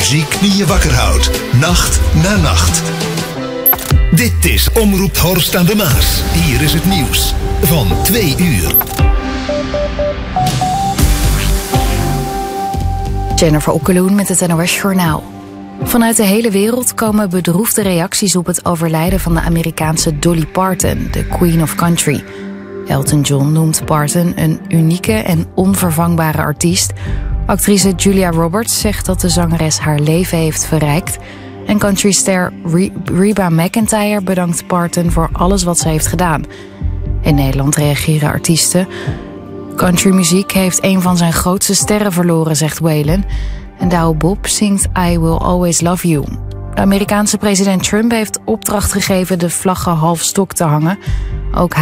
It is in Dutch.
muziek die je wakker houdt. Nacht na nacht. Dit is Omroep Horst aan de Maas. Hier is het nieuws van 2 uur. Jennifer Okkeloen met het NOS Journaal. Vanuit de hele wereld komen bedroefde reacties op het overlijden van de Amerikaanse Dolly Parton, de Queen of Country. Elton John noemt Parton een unieke en onvervangbare artiest. Actrice Julia Roberts zegt dat de zangeres haar leven heeft verrijkt. En countryster Reba McEntire bedankt Parton voor alles wat ze heeft gedaan. In Nederland reageren artiesten. Countrymuziek heeft een van zijn grootste sterren verloren, zegt Waylon. En Douwe Bob zingt I Will Always Love You. De Amerikaanse president Trump heeft opdracht gegeven de vlaggen half stok te hangen. Ook